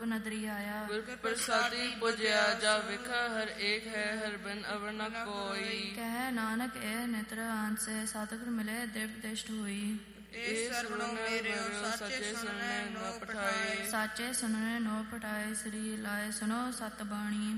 नदरी आया। गुर प्रसादी पूजया जा विखा हर एक है हर बिन अवर न कोई। कह नानक ए नेत्र आंसे सतगुर मिले दृढ़ दिष्ट हुई। साचे सुनने नो पठाए श्री लाए सुनो सत बाणी।